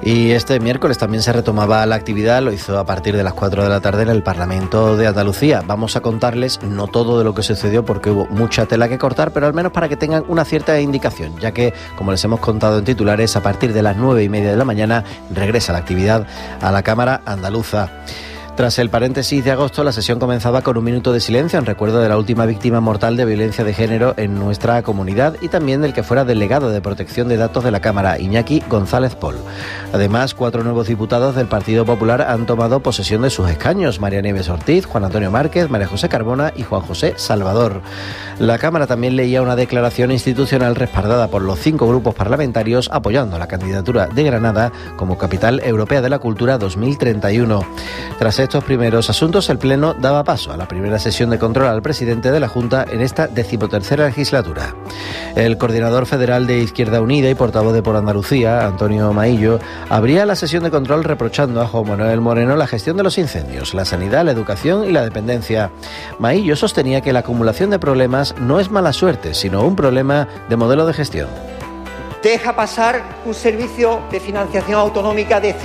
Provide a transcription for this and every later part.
Y este miércoles también se retomaba la actividad, lo hizo a partir de las 4 de la tarde en el Parlamento de Andalucía. Vamos a contarles no todo de lo que sucedió porque hubo mucha tela que cortar, pero al menos para que tengan una cierta indicación, ya que, como les hemos contado en titulares, a partir de las 9:30 de la mañana regresa la actividad a la Cámara Andaluza. Tras el paréntesis de agosto, la sesión comenzaba con un minuto de silencio en recuerdo de la última víctima mortal de violencia de género en nuestra comunidad y también del que fuera delegado de protección de datos de la Cámara, Iñaki González Pol. Además, 4 nuevos diputados del Partido Popular han tomado posesión de sus escaños: María Nieves Ortiz, Juan Antonio Márquez, María José Carbona y Juan José Salvador. La Cámara también leía una declaración institucional respaldada por los 5 grupos parlamentarios apoyando la candidatura de Granada como capital europea de la cultura 2031. Tras estos primeros asuntos, el Pleno daba paso a la primera sesión de control al presidente de la Junta en esta 13ª legislatura. El coordinador federal de Izquierda Unida y portavoz de Por Andalucía, Antonio Maillo, abría la sesión de control reprochando a Juan Manuel Moreno la gestión de los incendios, la sanidad, la educación y la dependencia. Maillo sostenía que la acumulación de problemas no es mala suerte, sino un problema de modelo de gestión. Deja pasar un servicio de financiación autonómica de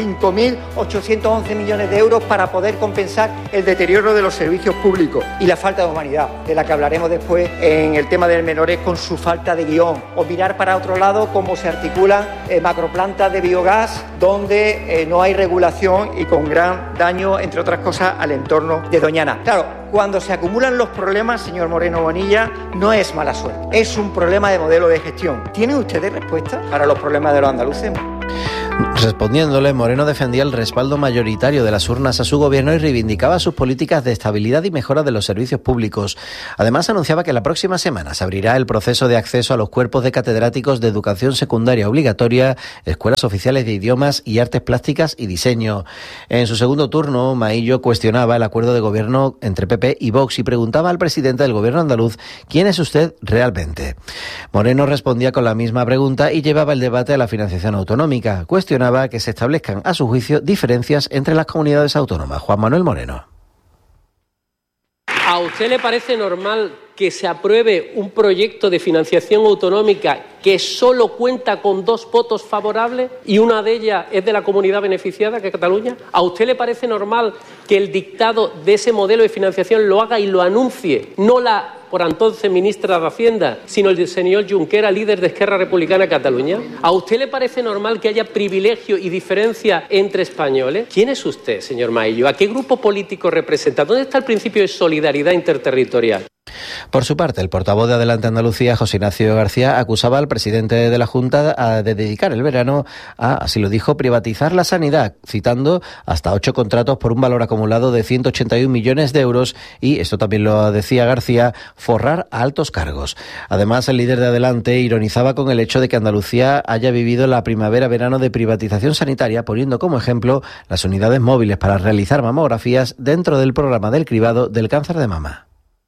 5.811 millones de euros para poder compensar el deterioro de los servicios públicos y la falta de humanidad, de la que hablaremos después en el tema del menores con su falta de guión. O mirar para otro lado cómo se articulan macroplantas de biogás donde no hay regulación y con gran daño, entre otras cosas, al entorno de Doñana. Claro, cuando se acumulan los problemas, señor Moreno Bonilla, no es mala suerte, es un problema de modelo de gestión. ¿Tienen ustedes respuesta para los problemas de los andaluces? Respondiéndole, Moreno defendía el respaldo mayoritario de las urnas a su gobierno y reivindicaba sus políticas de estabilidad y mejora de los servicios públicos. Además, anunciaba que la próxima semana se abrirá el proceso de acceso a los cuerpos de catedráticos de educación secundaria obligatoria, escuelas oficiales de idiomas y artes plásticas y diseño. En su segundo turno, Maillo cuestionaba el acuerdo de gobierno entre PP y Vox y preguntaba al presidente del gobierno andaluz: ¿quién es usted realmente? Moreno respondía con la misma pregunta y llevaba el debate a la financiación autonómica. Cuestionaba que se establezcan, a su juicio, diferencias entre las comunidades autónomas. Juan Manuel Moreno. ¿A usted le parece normal que se apruebe un proyecto de financiación autonómica que solo cuenta con 2 votos favorables y una de ellas es de la comunidad beneficiada, que es Cataluña? ¿A usted le parece normal que el dictado de ese modelo de financiación lo haga y lo anuncie no la por entonces ministra de Hacienda, sino el señor Junqueras, líder de Esquerra Republicana de Cataluña? ¿A usted le parece normal que haya privilegio y diferencia entre españoles? ¿Quién es usted, señor Maillo? ¿A qué grupo político representa? ¿Dónde está el principio de solidaridad interterritorial? Por su parte, el portavoz de Adelante Andalucía, José Ignacio García, acusaba al presidente de la Junta de dedicar el verano a, así lo dijo, privatizar la sanidad, citando hasta 8 contratos por un valor acumulado de 181 millones de euros y, esto también lo decía García, forrar a altos cargos. Además, el líder de Adelante ironizaba con el hecho de que Andalucía haya vivido la primavera-verano de privatización sanitaria, poniendo como ejemplo las unidades móviles para realizar mamografías dentro del programa del cribado del cáncer de mama.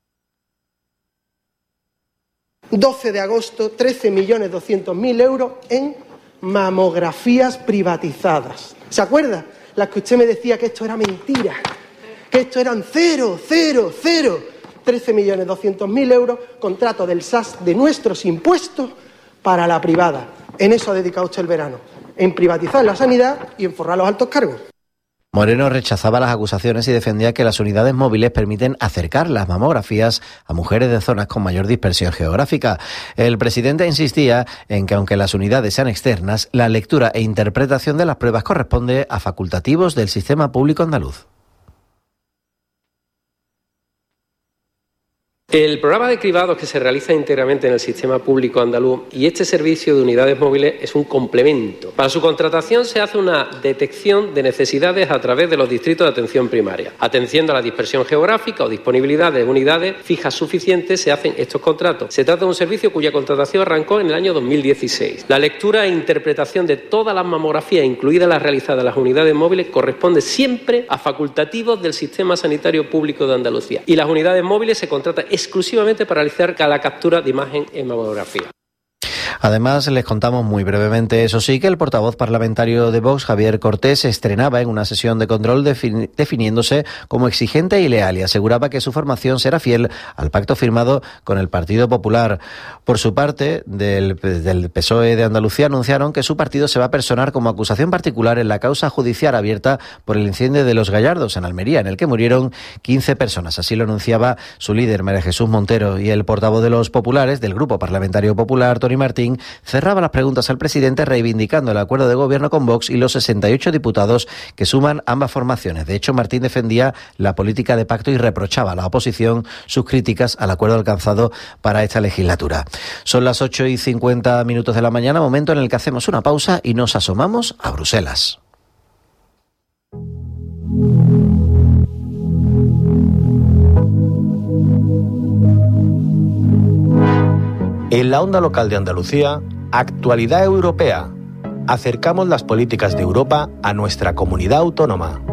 12 de agosto, 13.200.000 euros en mamografías privatizadas. ¿Se acuerda? Las que usted me decía que esto era mentira, que esto eran 0, 0, 0. 13.200.000 euros, contrato del SAS de nuestros impuestos para la privada. En eso ha dedicado usted el verano, en privatizar la sanidad y en forrar los altos cargos. Moreno rechazaba las acusaciones y defendía que las unidades móviles permiten acercar las mamografías a mujeres de zonas con mayor dispersión geográfica. El presidente insistía en que, aunque las unidades sean externas, la lectura e interpretación de las pruebas corresponde a facultativos del sistema público andaluz. El programa de cribados que se realiza íntegramente en el sistema público andaluz y este servicio de unidades móviles es un complemento. Para su contratación se hace una detección de necesidades a través de los distritos de atención primaria. Atendiendo a la dispersión geográfica o disponibilidad de unidades fijas suficientes, se hacen estos contratos. Se trata de un servicio cuya contratación arrancó en el año 2016. La lectura e interpretación de todas las mamografías, incluidas las realizadas en las unidades móviles, corresponde siempre a facultativos del sistema sanitario público de Andalucía. Y las unidades móviles se contratan exclusivamente para realizar cada captura de imagen en mamografía. Además, les contamos muy brevemente, eso sí, que el portavoz parlamentario de Vox, Javier Cortés, estrenaba en una sesión de control definiéndose como exigente y leal y aseguraba que su formación será fiel al pacto firmado con el Partido Popular. Por su parte, del PSOE de Andalucía anunciaron que su partido se va a personar como acusación particular en la causa judicial abierta por el incendio de Los Gallardos en Almería, en el que murieron 15 personas. Así lo anunciaba su líder, María Jesús Montero, y el portavoz de los populares, del Grupo Parlamentario Popular, Tony Martín, cerraba las preguntas al presidente reivindicando el acuerdo de gobierno con Vox y los 68 diputados que suman ambas formaciones. De hecho, Martín defendía la política de pacto y reprochaba a la oposición sus críticas al acuerdo alcanzado para esta legislatura. Son las 8:50 de la mañana, momento en el que hacemos una pausa y nos asomamos a Bruselas. En la onda local de Andalucía, Actualidad Europea. Acercamos las políticas de Europa a nuestra comunidad autónoma.